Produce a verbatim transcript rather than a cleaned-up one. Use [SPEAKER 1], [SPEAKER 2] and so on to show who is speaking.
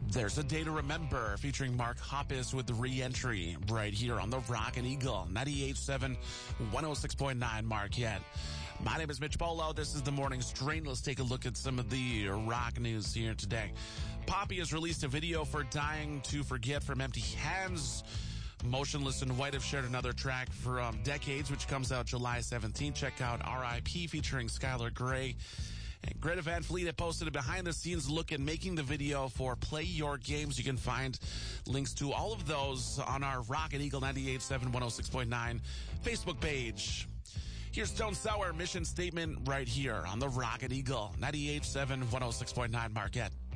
[SPEAKER 1] There's a Day to Remember featuring Mark Hoppus with the re-entry right here on the Rock and Eagle, ninety-eight point seven, one oh six point nine Marquette. My name is Mitch Bolo. This is the Morning Strain. Let's take a look at some of the rock news here today. Poppy has released a video for Dying to Forget from Empty Hands. Motionless in White have shared another track from Decades, which comes out July seventeenth. Check out R I P featuring Skylar Grey. And Greta Van Fleet had posted a behind-the-scenes look at making the video for Play Your Games. You can find links to all of those on our Rock and Eagle ninety-eight point seven, one oh six point nine Facebook page. Here's Stone Sour mission statement right here on the Rock and Eagle ninety-eight point seven, one oh six point nine Marquette.